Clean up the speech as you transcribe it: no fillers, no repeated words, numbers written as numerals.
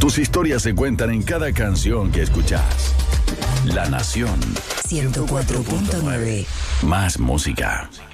Tus historias se cuentan en cada canción que escuchas. La Nación 104.9. Más música.